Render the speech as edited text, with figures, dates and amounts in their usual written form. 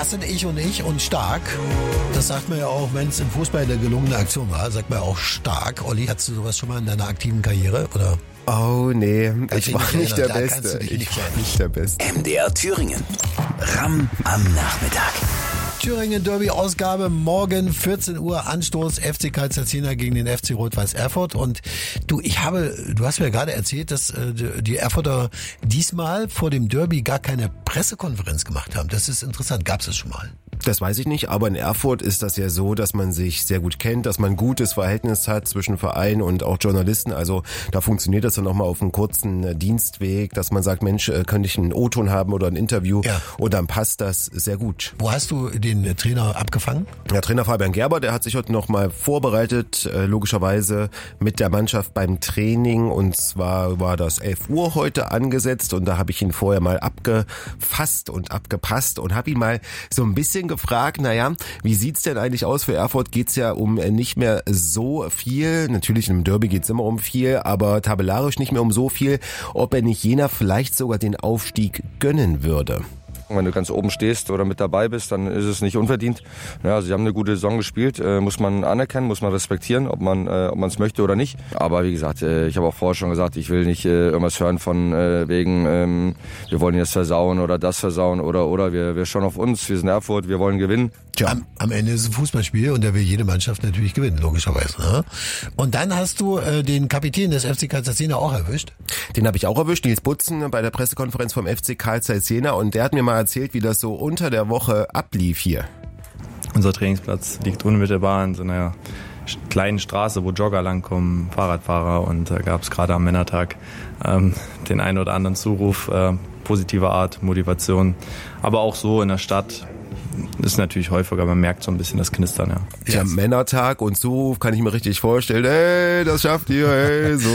Das sind ich und stark. Das sagt man ja auch, wenn es im Fußball eine gelungene Aktion war, sagt man ja auch stark. Olli, hattest du sowas schon mal in deiner aktiven Karriere, oder? Oh nee, ich war nicht der Beste. Ich war nicht der Beste. MDR Thüringen. Ram am Nachmittag. Thüringen Derby Ausgabe morgen 14 Uhr Anstoß FC Karl Zeiss Jena gegen den FC Rot-Weiß Erfurt. Und du hast mir gerade erzählt, dass die Erfurter diesmal vor dem Derby gar keine Pressekonferenz gemacht haben. Das ist interessant. Gab es das schon mal? Das weiß ich nicht, aber in Erfurt ist das ja so, dass man sich sehr gut kennt, dass man ein gutes Verhältnis hat zwischen Verein und auch Journalisten. Also da funktioniert das dann auch mal auf einem kurzen Dienstweg, dass man sagt, Mensch, könnte ich einen O-Ton haben oder ein Interview? Ja. Und dann passt das sehr gut. Wo hast du den Trainer abgefangen? Der Trainer Fabian Gerber, der hat sich heute noch mal vorbereitet, logischerweise mit der Mannschaft beim Training. Und zwar war das 11 Uhr heute angesetzt und da habe ich ihn vorher mal abgefasst und abgepasst und habe ihn mal so ein bisschen gefragt, wie sieht's denn eigentlich aus für Erfurt? Geht's ja um nicht mehr so viel. Natürlich im Derby geht's immer um viel, aber tabellarisch nicht mehr um so viel. Ob er nicht Jena vielleicht sogar den Aufstieg gönnen würde. Wenn du ganz oben stehst oder mit dabei bist, dann ist es nicht unverdient. Ja, sie haben eine gute Saison gespielt, muss man anerkennen, muss man respektieren, ob man es möchte oder nicht. Aber wie gesagt, ich habe auch vorher schon gesagt, ich will nicht irgendwas hören von wegen, wir wollen jetzt versauen oder das versauen oder wir schauen auf uns, wir sind Erfurt, wir wollen gewinnen. Tja, am Ende ist es ein Fußballspiel und da will jede Mannschaft natürlich gewinnen, logischerweise. Ne? Und dann hast du den Kapitän des FC Karl Zeiss Jena auch erwischt? Den habe ich auch erwischt, Nils Butzen, bei der Pressekonferenz vom FC Karl Zeiss Jena, und der hat mir mal erzählt, wie das so unter der Woche ablief hier. Unser Trainingsplatz liegt unmittelbar in so einer kleinen Straße, wo Jogger langkommen, Fahrradfahrer, und da gab es gerade am Männertag den einen oder anderen Zuruf positiver Art, Motivation, aber auch so in der Stadt. Ist natürlich häufiger, man merkt so ein bisschen das Knistern, ja. Ja, Männertag und so kann ich mir richtig vorstellen, hey, das schafft ihr, hey, so.